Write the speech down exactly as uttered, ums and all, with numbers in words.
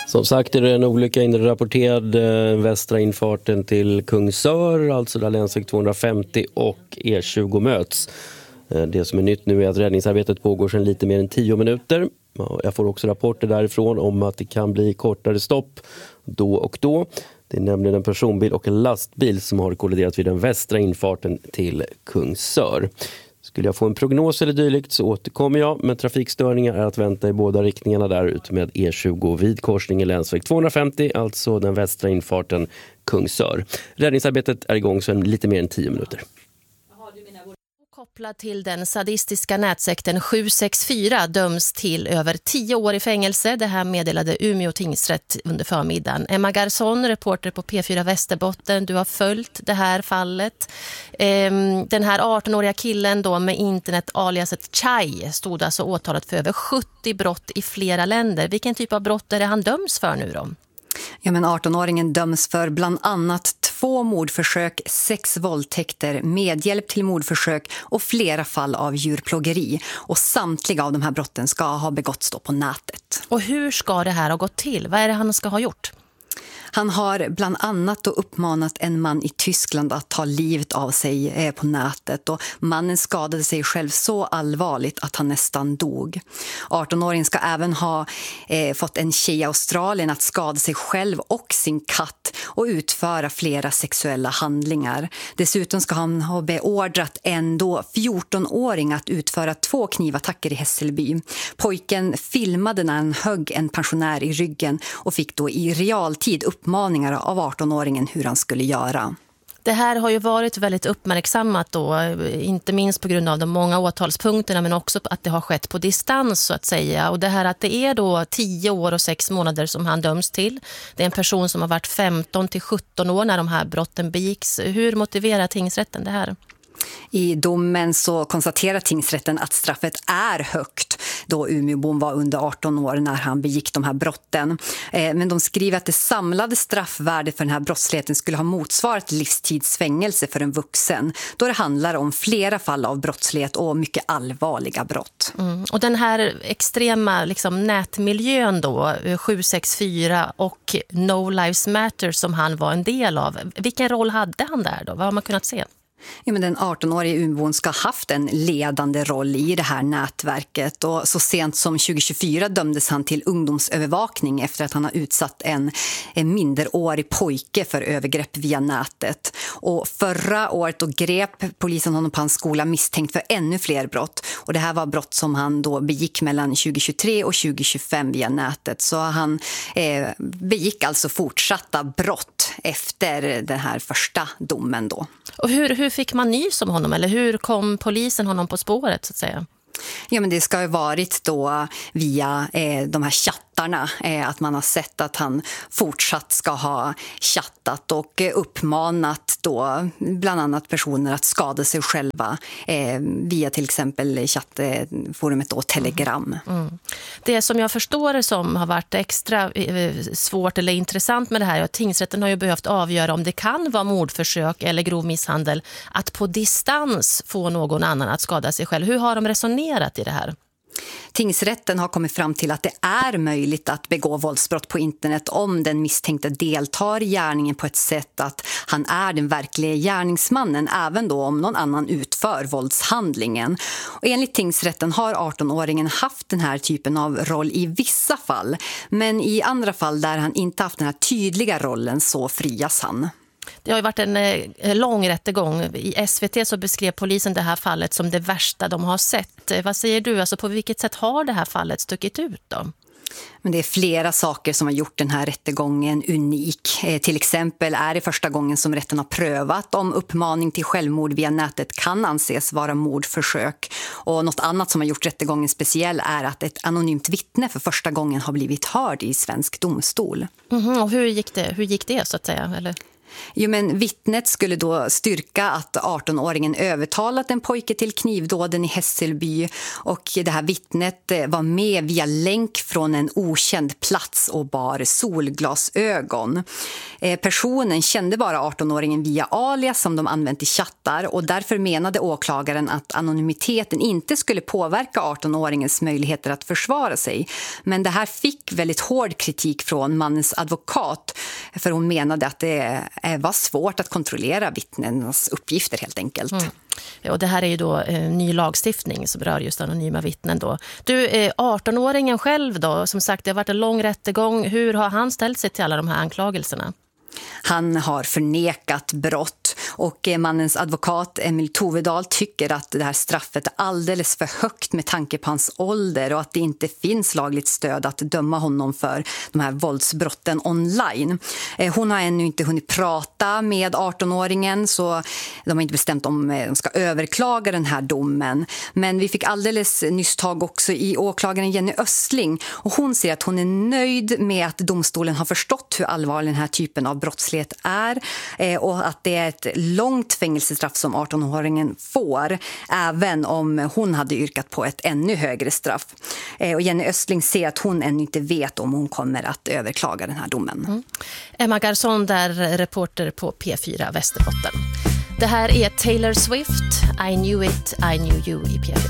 Som sagt är det en olycka inrapporterad eh, västra infarten till Kungsör, alltså där länsväg tvåhundrafemtio och E tjugo möts. Eh, det som är nytt nu är att räddningsarbetet pågår sedan lite mer än tio minuter. Jag får också rapporter därifrån om att det kan bli kortare stopp då och då. Det är nämligen en personbil och en lastbil som har kolliderat vid den västra infarten till Kungsör. Skulle jag få en prognos eller dylikt så återkommer jag, men trafikstörningar är att vänta i båda riktningarna där ute med E tjugo vid korsningen länsväg tvåhundrafemtio, alltså den västra infarten Kungsör. Räddningsarbetet är igång sedan lite mer än tio minuter. Kopplad till den sadistiska nätsekten sju sex fyra döms till över tio år i fängelse. Det här meddelade Umeå tingsrätt under förmiddagen. Emma Garson, reporter på P fyra Västerbotten, du har följt det här fallet. Den här arton-åriga killen då med internet aliaset Chai stod alltså åtalat för över sjuttio brott i flera länder. Vilken typ av brott är det han döms för nu då? Ja, men arton-åringen döms för bland annat två mordförsök, sex våldtäkter, medhjälp till mordförsök och flera fall av djurplågeri. Och samtliga av de här brotten ska ha begåtts då på nätet. Och hur ska det här ha gått till? Vad är det han ska ha gjort? Han har bland annat då uppmanat en man i Tyskland att ta livet av sig på nätet, och mannen skadade sig själv så allvarligt att han nästan dog. arton-åringen ska även ha eh, fått en tjej i Australien att skada sig själv och sin katt och utföra flera sexuella handlingar. Dessutom ska han ha beordrat en då fjorton-åring att utföra två knivattacker i Hässelby. Pojken filmade när han högg en pensionär i ryggen och fick då i realtid uppmaningar av arton-åringen hur han skulle göra. Det här har ju varit väldigt uppmärksammat då, inte minst på grund av de många åtalspunkterna, men också att det har skett på distans så att säga. Och det här att det är då tio år och sex månader som han döms till. Det är en person som har varit femton till sjutton år när de här brotten begicks. Hur motiverar tingsrätten det här? I domen så konstaterar tingsrätten att straffet är högt då Umeåbon var under arton år när han begick de här brotten. Men de skriver att det samlade straffvärdet för den här brottsligheten skulle ha motsvarat livstidsfängelse för en vuxen, då det handlar om flera fall av brottslighet och mycket allvarliga brott. Mm. Och den här extrema liksom, nätmiljön då, sju sex fyra och No Lives Matter som han var en del av, vilken roll hade han där då? Vad har man kunnat se? Ja, men den arton-årige Umeåbon ska ha haft en ledande roll i det här nätverket, och så sent som tjugo tjugofyra dömdes han till ungdomsövervakning efter att han har utsatt en, en minderårig pojke för övergrepp via nätet. Och förra året då grep polisen honom på hans skola misstänkt för ännu fler brott, och det här var brott som han då begick mellan tjugo tjugotre och tjugo tjugofem via nätet. Så han eh, begick alltså fortsatta brott efter den här första domen då. Och hur, hur fick man nys om honom, eller hur kom polisen honom på spåret så att säga? Ja, men det ska ju varit då via eh, de här chattarna, eh, att man har sett att han fortsatt ska ha chattat och eh, uppmanat då bland annat personer att skada sig själva eh, via till exempel chattforumet då Telegram. Mm. Mm. Det som jag förstår det som har varit extra eh, svårt eller intressant med det här är att tingsrätten har ju behövt avgöra om det kan vara mordförsök eller grov misshandel att på distans få någon annan att skada sig själv. Hur har de resonerat i det här? Tingsrätten har kommit fram till att det är möjligt att begå våldsbrott på internet om den misstänkte deltar i gärningen på ett sätt att han är den verkliga gärningsmannen, även då om någon annan utför våldshandlingen. Och enligt tingsrätten har arton-åringen haft den här typen av roll i vissa fall, men i andra fall där han inte haft den här tydliga rollen så frias han. Det har ju varit en eh, lång rättegång. I S V T så beskrev polisen det här fallet som det värsta de har sett. Vad säger du? Alltså på vilket sätt har det här fallet stuckit ut då? Men det är flera saker som har gjort den här rättegången unik. Eh, till exempel är det första gången som rätten har prövat om uppmaning till självmord via nätet kan anses vara mordförsök. Och något annat som har gjort rättegången speciell är att ett anonymt vittne för första gången har blivit hörd i svensk domstol. Mm-hmm. Och hur gick det? Hur gick det så att säga? Eller? Jo, men vittnet skulle då styrka att arton-åringen övertalat en pojke till knivdåden i Hässelby, och det här vittnet var med via länk från en okänd plats och bar solglasögon. Personen kände bara arton-åringen via alias som de använt i chattar, och därför menade åklagaren att anonymiteten inte skulle påverka arton-åringens möjligheter att försvara sig. Men det här fick väldigt hård kritik från mannens advokat, för hon menade att det var svårt att kontrollera vittnens uppgifter helt enkelt. Mm. Och det här är ju då eh, ny lagstiftning som rör just anonyma vittnen då. Du, eh, arton-åringen själv då, som sagt det har varit en lång rättegång. Hur har han ställt sig till alla de här anklagelserna? Han har förnekat brott, och mannens advokat Emil Tovedal tycker att det här straffet är alldeles för högt med tanke på hans ålder och att det inte finns lagligt stöd att döma honom för de här våldsbrotten online. Hon har ännu inte hunnit prata med arton-åringen, så de har inte bestämt om de ska överklaga den här domen. Men vi fick alldeles nyss tag också i åklagaren Jenny Östling, och hon säger att hon är nöjd med att domstolen har förstått hur allvarlig den här typen av brottslighet är, och att det är ett långt fängelsestraff som arton-åringen får, även om hon hade yrkat på ett ännu högre straff. Och Jenny Östling säger att hon ännu inte vet om hon kommer att överklaga den här domen. Mm. Emma Garson där, reporter på P fyra Västerbotten. Det här är Taylor Swift, I knew it, I knew you i P fyra.